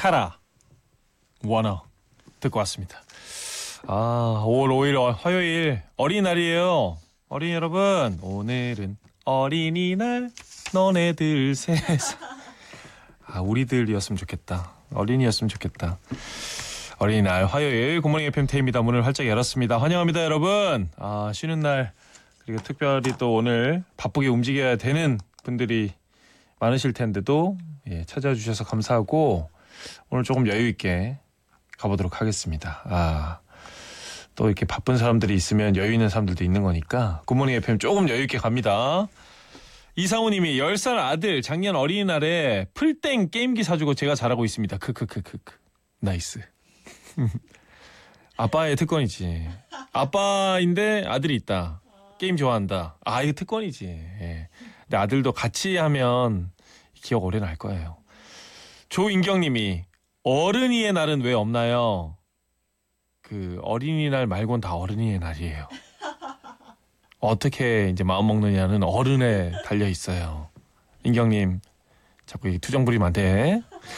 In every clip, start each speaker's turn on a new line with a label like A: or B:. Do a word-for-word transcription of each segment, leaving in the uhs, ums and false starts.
A: 카라 워너 듣고 왔습니다. 아, 오월 오일 화요일 어린이날이에요. 어린이 여러분, 오늘은 어린이날 너네들 세상. 아, 우리들이었으면 좋겠다. 어린이였으면 좋겠다. 어린이날 화요일 굿모닝 에프엠 태입니다. 문을 활짝 열었습니다. 환영합니다, 여러분. 아, 쉬는 날 그리고 특별히 또 오늘 바쁘게 움직여야 되는 분들이 많으실 텐데도 예, 찾아주셔서 감사하고 오늘 조금 여유 있게 가보도록 하겠습니다. 아, 또 이렇게 바쁜 사람들이 있으면 여유 있는 사람들도 있는 거니까 굿모닝 에프엠 조금 여유 있게 갑니다. 이상우님이 열 살 아들 작년 어린이날에 풀땡 게임기 사주고 제가 잘하고 있습니다. 크크크크크. 나이스. 아빠의 특권이지. 아빠인데 아들이 있다. 게임 좋아한다. 아, 이거 특권이지. 예. 근데 아들도 같이 하면 기억 오래 날 거예요. 조인경님이 어른이의 날은 왜 없나요? 그 어린이날 말고는 다 어른이의 날이에요. 어떻게 이제 마음 먹느냐는 어른에 달려 있어요. 인경님 자꾸 이 투정 부리면 안 돼.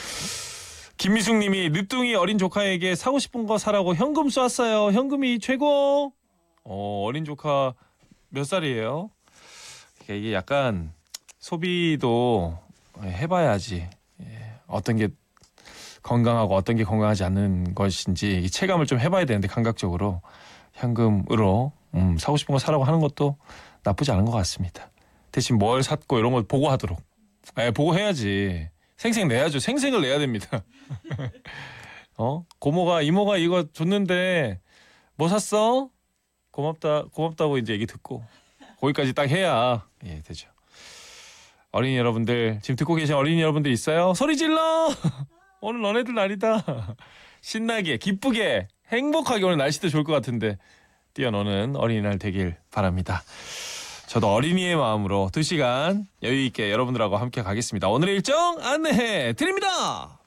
A: 김미숙님이 늦둥이 어린 조카에게 사고 싶은 거 사라고 현금 쐈어요. 현금이 최고. 어, 어린 조카 몇 살이에요? 이게 약간 소비도 해봐야지. 어떤 게 건강하고 어떤 게 건강하지 않는 것인지 체감을 좀 해봐야 되는데 감각적으로 현금으로 음, 사고 싶은 거 사라고 하는 것도 나쁘지 않은 것 같습니다. 대신 뭘 샀고 이런 걸 보고하도록. 에, 보고해야지. 생생 내야죠. 생생을 내야 됩니다. 어? 고모가 이모가 이거 줬는데 뭐 샀어? 고맙다 고맙다고 이제 얘기 듣고 거기까지 딱 해야 예 되죠. 어린이 여러분들 지금 듣고 계신 어린이 여러분들 있어요? 소리 질러! 오늘 너네들 날이다. 신나게 기쁘게 행복하게 오늘 날씨도 좋을 것 같은데 뛰어노는 어린이날 되길 바랍니다. 저도 어린이의 마음으로 두 시간 여유 있게 여러분들하고 함께 가겠습니다. 오늘의 일정 안내해 드립니다.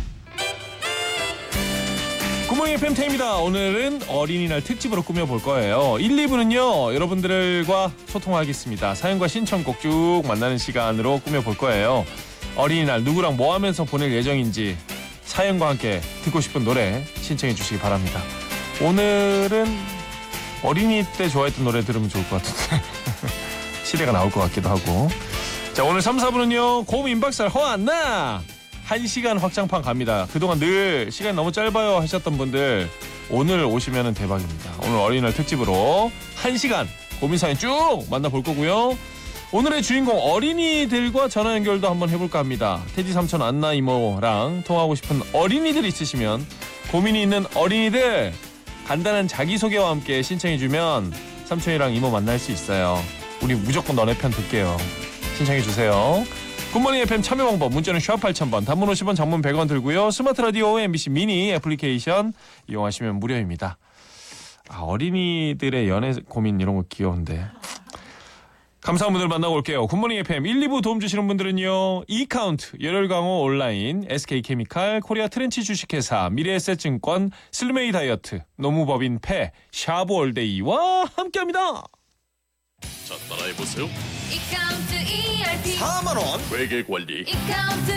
A: 굿모닝 에프엠 태입니다. 오늘은 어린이날 특집으로 꾸며볼 거예요. 일, 이 부는요 여러분들과 소통하겠습니다. 사연과 신청곡 쭉 만나는 시간으로 꾸며볼 거예요. 어린이날 누구랑 뭐 하면서 보낼 예정인지 사연과 함께 듣고 싶은 노래 신청해 주시기 바랍니다. 오늘은 어린이 때 좋아했던 노래 들으면 좋을 것 같은데 시대가 나올 것 같기도 하고. 자, 오늘 삼, 사 부는요 고음 임박살 허안나 한 시간 확장판 갑니다. 그동안 늘 시간이 너무 짧아요 하셨던 분들 오늘 오시면 대박입니다. 오늘 어린이날 특집으로 한 시간 고민 사연 쭉 만나볼 거고요. 오늘의 주인공 어린이들과 전화 연결도 한번 해볼까 합니다. 태지 삼촌 안나 이모랑 통화하고 싶은 어린이들 있으시면 고민이 있는 어린이들 간단한 자기소개와 함께 신청해주면 삼촌이랑 이모 만날 수 있어요. 우리 무조건 너네 편 듣게요. 신청해주세요. 굿모닝 에프엠 참여 방법 문자는 샵 팔천 번 단문 오십 원 장문 백 원 들고요. 스마트 라디오 엠비씨 미니 애플리케이션 이용하시면 무료입니다. 아, 어린이들의 연애 고민 이런 거 귀여운데. 감사한 분들 만나고 올게요. 굿모닝 에프엠 일, 이 부 도움 주시는 분들은요. 이카운트, 열혈강호 온라인, 에스케이케미칼, 코리아 트렌치 주식회사, 미래에셋증권, 슬메이 다이어트, 노무법인 패, 샤브올데이와 함께합니다.
B: 자, 따라해보세요.
C: 이카운트 이알피
B: 사만 원 회계관리
C: 이카운트